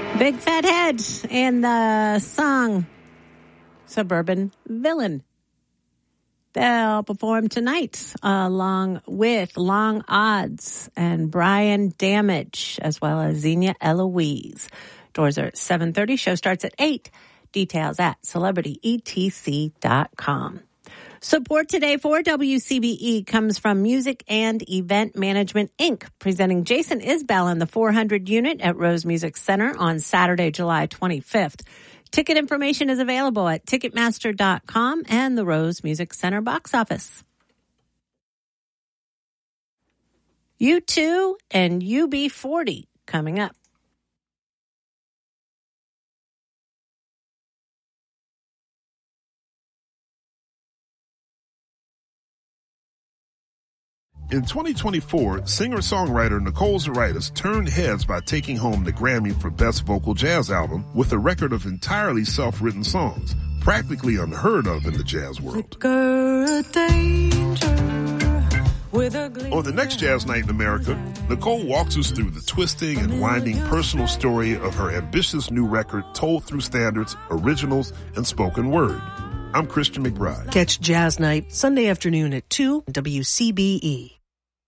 Big Fat Head and the song Suburban Villain. They'll perform tonight along with Long Odds and Brian Damage, as well as Xenia Eloise. Doors are at 7:30. Show starts at 8. Details at CelebrityETC.com. Support today for WCBE comes from Music and Event Management, Inc., presenting Jason Isbell and the 400 unit at Rose Music Center on Saturday, July 25th. Ticket information is available at Ticketmaster.com and the Rose Music Center box office. U2 and UB40 coming up. In 2024, singer-songwriter Nicole Zaritis turned heads by taking home the Grammy for Best Vocal Jazz Album with a record of entirely self-written songs, practically unheard of in the jazz world. On the next Jazz Night in America, Nicole walks us through the twisting and winding personal story of her ambitious new record told through standards, originals, and spoken word. I'm Christian McBride. Catch Jazz Night Sunday afternoon at 2 WCBE.